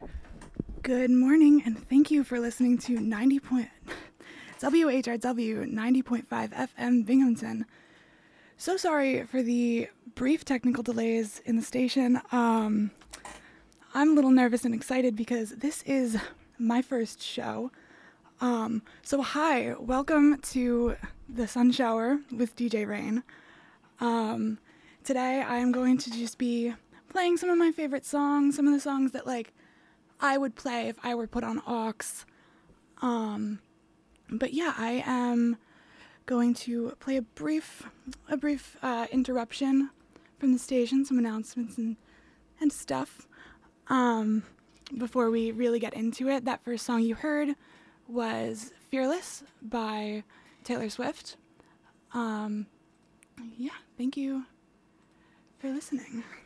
Good morning, and thank you for listening to WHRW 90.5 FM Binghamton. So sorry for the brief technical delays in the station. I'm a little nervous and excited because this is my first show. So hi, welcome to the Sun Shower with DJ Rain. Today I am going to just be playing some of my favorite songs, some of the songs that I would play if I were put on aux. But yeah, I am going to play a brief interruption from the station, some announcements and stuff. Before we really get into it, that first song you heard was Fearless by Taylor Swift. Yeah, thank you for listening.